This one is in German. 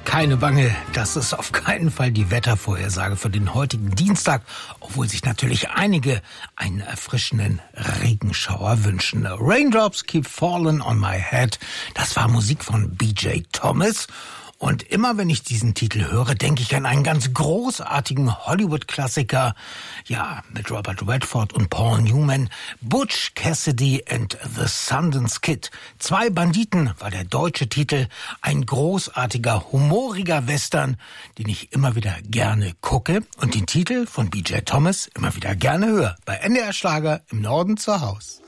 Keine Bange, das ist auf keinen Fall die Wettervorhersage für den heutigen Dienstag, obwohl sich natürlich einige einen erfrischenden Regenschauer wünschen. Raindrops keep falling on my head, das war Musik von B.J. Thomas. Und immer wenn ich diesen Titel höre, denke ich an einen ganz großartigen Hollywood-Klassiker, ja, mit Robert Redford und Paul Newman, Butch Cassidy and the Sundance Kid. 2 Banditen war der deutsche Titel, ein großartiger, humoriger Western, den ich immer wieder gerne gucke und den Titel von B.J. Thomas immer wieder gerne höre. Bei NDR Schlager im Norden zur Haus.